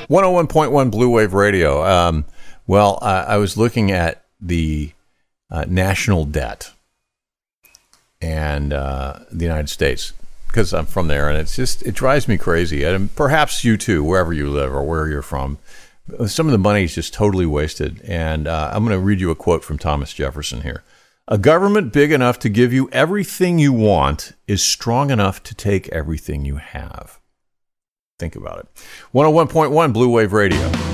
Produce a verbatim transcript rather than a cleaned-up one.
one oh one point one Blue Wave Radio. Um, well, I, I was looking at the uh, national debt and uh, the United States because I'm from there, and it's just it drives me crazy. And perhaps you too, wherever you live or where you're from. Some of the money is just totally wasted. And uh, I'm going to read you a quote from Thomas Jefferson here. A government big enough to give you everything you want is strong enough to take everything you have. Think about it. one oh one point one Blue Wave Radio.